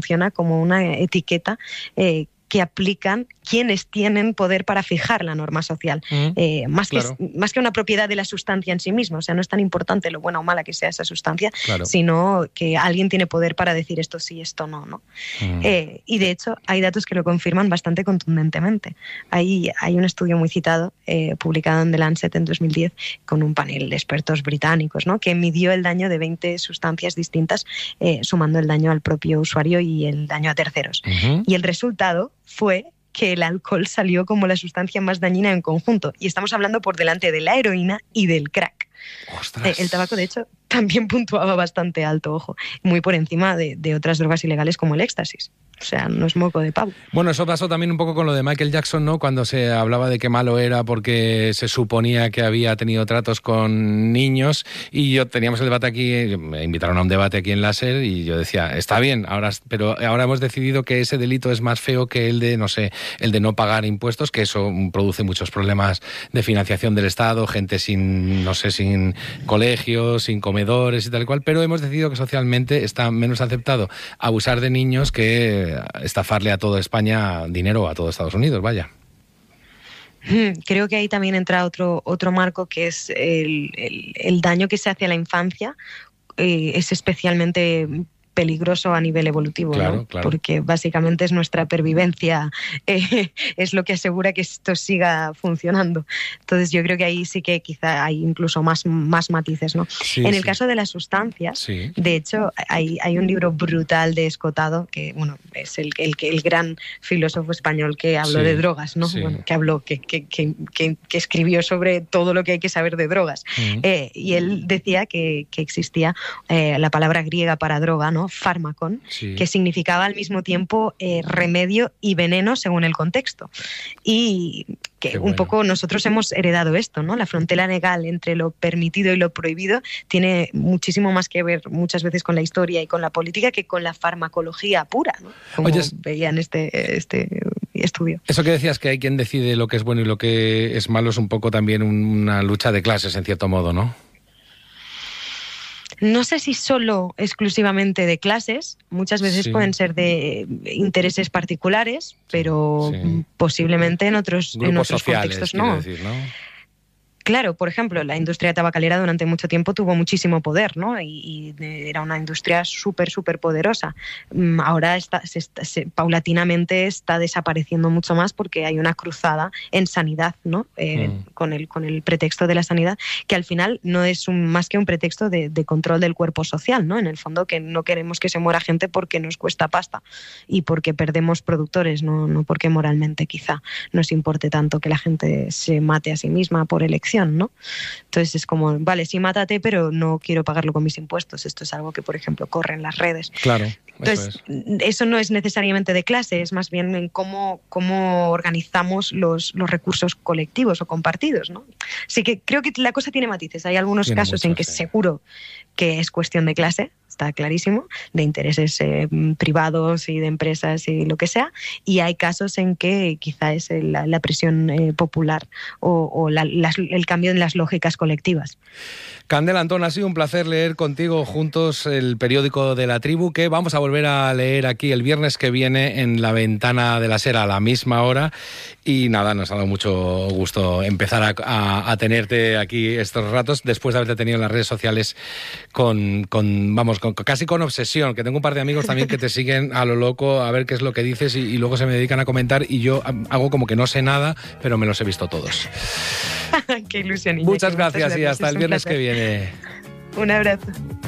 funciona como una etiqueta que aplican quienes tienen poder para fijar la norma social, más que una propiedad de la sustancia en sí misma. O sea, no es tan importante lo buena o mala que sea esa sustancia, sino que alguien tiene poder para decir esto sí, esto no, ¿no? Y de hecho hay datos que lo confirman bastante contundentemente. Hay un estudio muy citado, publicado en The Lancet en 2010, con un panel de expertos británicos, ¿no?, que midió el daño de 20 sustancias distintas, sumando el daño al propio usuario y el daño a terceros. Y el resultado fue que el alcohol salió como la sustancia más dañina en conjunto. Y estamos hablando por delante de la heroína y del crack. El tabaco, de hecho, también puntuaba bastante alto, ojo, muy por encima de otras drogas ilegales como el éxtasis. O sea, no es moco de pavo. Bueno, eso pasó también un poco con lo de Michael Jackson, ¿no? Cuando se hablaba de qué malo era porque se suponía que había tenido tratos con niños, y teníamos el debate aquí, me invitaron a un debate aquí en Láser, y yo decía, está bien, pero ahora hemos decidido que ese delito es más feo que el de, el de no pagar impuestos, que eso produce muchos problemas de financiación del Estado, gente sin colegios, sin comedores y tal cual, pero hemos decidido que socialmente está menos aceptado abusar de niños que estafarle a toda España dinero, a todo Estados Unidos, vaya. Creo que ahí también entra otro marco, que es el daño que se hace a la infancia. Es especialmente peligroso a nivel evolutivo, claro, ¿no? Claro. Porque básicamente es nuestra pervivencia, es lo que asegura que esto siga funcionando. Entonces yo creo que ahí sí que quizá hay incluso más matices, ¿no? Sí, en el caso de las sustancias, de hecho hay un libro brutal de Escotado, que bueno, es el gran filósofo español que habló de drogas, ¿no? Bueno, que escribió sobre todo lo que hay que saber de drogas. Y él decía que existía la palabra griega para droga, ¿no?, fármacon, que significaba al mismo tiempo remedio y veneno según el contexto. Y que un poco nosotros hemos heredado esto, ¿no? La frontera legal entre lo permitido y lo prohibido tiene muchísimo más que ver muchas veces con la historia y con la política que con la farmacología pura, ¿no? Como veía en este estudio. Eso que decías, que hay quien decide lo que es bueno y lo que es malo, es un poco también una lucha de clases, en cierto modo, ¿no? No sé si solo exclusivamente de clases, muchas veces pueden ser de intereses particulares, pero posiblemente en otros sociales, contextos no. Decir, ¿no? Claro, por ejemplo, la industria tabacalera durante mucho tiempo tuvo muchísimo poder, ¿no? Y era una industria súper poderosa. Ahora paulatinamente está desapareciendo mucho más porque hay una cruzada en sanidad, ¿no? Con el pretexto de la sanidad, que al final no es más que un pretexto de control del cuerpo social, ¿no? En el fondo, que no queremos que se muera gente porque nos cuesta pasta y porque perdemos productores, no porque moralmente quizá nos importe tanto que la gente se mate a sí misma por elección, ¿no? Entonces es como, vale, sí, mátate, pero no quiero pagarlo con mis impuestos. Esto es algo que, por ejemplo, corre en las redes. Claro. Entonces, eso no es necesariamente de clase, es más bien en cómo organizamos los recursos colectivos o compartidos, ¿no? Así que creo que la cosa tiene matices. Hay algunos casos en que seguro que es cuestión de clase, está clarísimo, de intereses privados y de empresas y lo que sea, y hay casos en que quizá es la presión popular o el cambio en las lógicas colectivas. Candela Antón, ha sido un placer leer contigo juntos el periódico de La Tribu, que vamos a volver a leer aquí el viernes que viene en La Ventana de la Ser a la misma hora. Y nada, nos ha dado mucho gusto empezar a tenerte aquí estos ratos, después de haberte tenido en las redes sociales casi con obsesión, que tengo un par de amigos también que te siguen a lo loco a ver qué es lo que dices y luego se me dedican a comentar, y yo hago como que no sé nada, pero me los he visto todos. Qué ilusión. Muchas gracias y hasta el viernes que viene. Un abrazo.